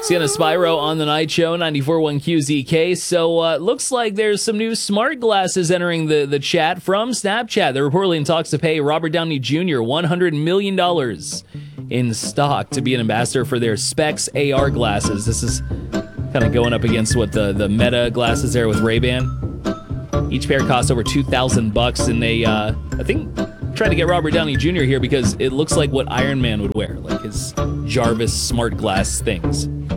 Sienna Spyro on the Night Show, 94.1 QZK. So, looks like there's some new smart glasses entering the chat from Snapchat. They're reportedly in talks to pay Robert Downey Jr. $100 million in stock to be an ambassador for their Specs AR glasses. This is kind of going up against what the Meta glasses there with Ray-Ban. Each pair costs over $2,000, and they, I think, tried to get Robert Downey Jr. here because it looks like what Iron Man would wear, like his Jarvis smart glass things.